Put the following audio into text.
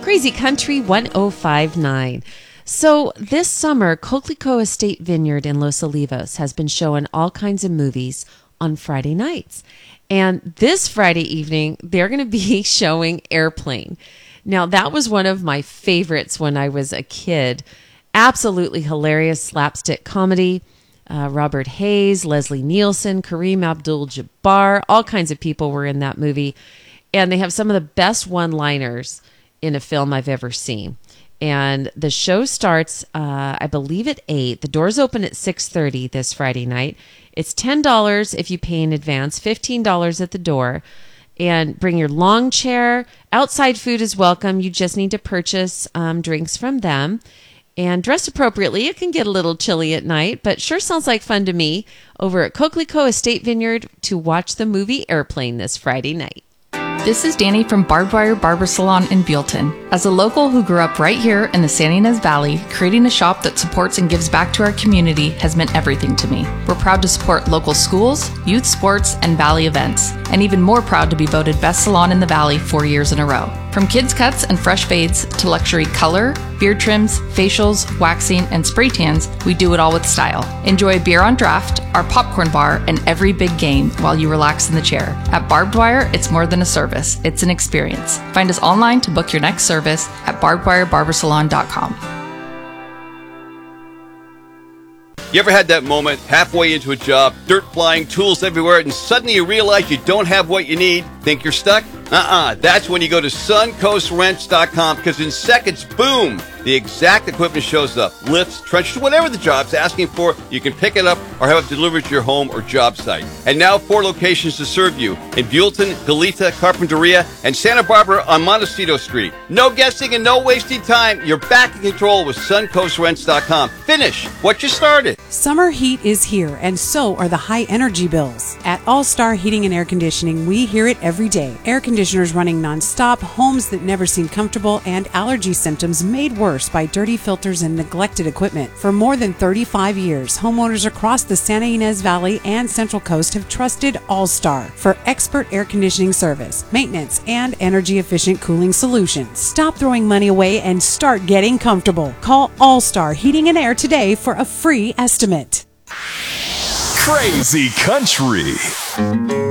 Crazy Country 1059. So this summer, Coquelicot Estate Vineyard in Los Olivos has been showing all kinds of movies on Friday nights. And this Friday evening, they're going to be showing Airplane. Now, that was one of my favorites when I was a kid. Absolutely hilarious slapstick comedy. Robert Hayes, Leslie Nielsen, Kareem Abdul-Jabbar, all kinds of people were in that movie. And they have some of the best one-liners in a film I've ever seen. And the show starts, I believe, at 8. The doors open at 6:30 this Friday night. It's $10 if you pay in advance, $15 at the door. And bring your lawn chair. Outside food is welcome. You just need to purchase drinks from them. And dress appropriately. It can get a little chilly at night, but sure sounds like fun to me over at Coquelicot Estate Vineyard to watch the movie Airplane this Friday night. This is Danny from Barbed Wire Barber Salon in Buellton. As a local who grew up right here in the San Ynez Valley, creating a shop that supports and gives back to our community has meant everything to me. We're proud to support local schools, youth sports, and Valley events, and even more proud to be voted Best Salon in the Valley 4 years in a row. From kids cuts and fresh fades to luxury color, beard trims, facials, waxing, and spray tans, we do it all with style. Enjoy beer on draft, our popcorn bar, and every big game while you relax in the chair. At Barbed Wire, it's more than a service, it's an experience. Find us online to book your next service at barbedwirebarbersalon.com. You ever had that moment halfway into a job, dirt flying, tools everywhere, and suddenly you realize you don't have what you need? Think you're stuck? That's when you go to suncoastrents.com, because in seconds, boom, the exact equipment shows up. Lifts, trenchers, whatever the job's asking for, you can pick it up or have it delivered to your home or job site. And now 4 locations to serve you in Buellton, Goleta, Carpinteria, and Santa Barbara on Montecito Street. No guessing and no wasting time. You're back in control with suncoastrents.com. Finish what you started. Summer heat is here, and so are the high energy bills. At All Star Heating and Air Conditioning, we hear it every day. Air conditioners running nonstop, homes that never seem comfortable, and allergy symptoms made worse by dirty filters and neglected equipment. For more than 35 years, homeowners across the Santa Ynez Valley and Central Coast have trusted All Star for expert air conditioning service, maintenance, and energy-efficient cooling solutions. Stop throwing money away and start getting comfortable. Call All Star Heating and Air today for a free estimate. Crazy Country.